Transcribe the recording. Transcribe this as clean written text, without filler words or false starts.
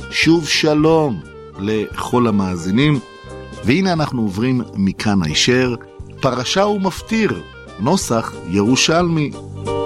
שוב שלום לכל המאזינים, והנה אנחנו עוברים מכאן הישר, פרשה ומפטיר, נוסח ירושלמי.